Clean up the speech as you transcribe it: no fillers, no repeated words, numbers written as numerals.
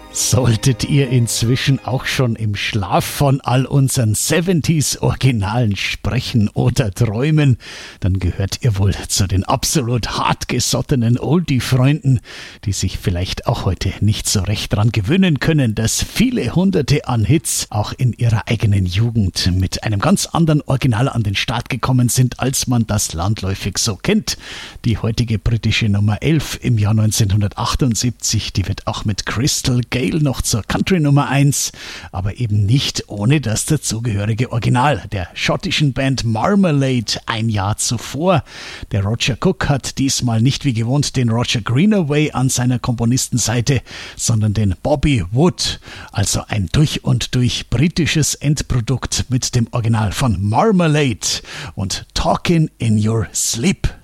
Solltet ihr inzwischen auch schon im Schlaf von all unseren 70s-Originalen sprechen oder träumen, dann gehört ihr wohl zu den absolut hartgesottenen Oldie-Freunden, die sich vielleicht auch heute nicht so recht dran gewöhnen können, dass viele Hunderte an Hits auch in ihrer eigenen Jugend mit einem ganz anderen Original an den Start gekommen sind, als man das landläufig so kennt. Die heutige britische Nummer 11 im Jahr 1978, die wird auch mit Crystal Gale noch zur Country Nummer 1, aber eben nicht ohne das dazugehörige Original der schottischen Band Marmalade ein Jahr zuvor. Der Roger Cook hat diesmal nicht wie gewohnt den Roger Greenaway an seiner Komponistenseite, sondern den Bobby Wood, also ein durch und durch britisches Endprodukt mit dem Original von Marmalade und Talkin' in Your Sleep.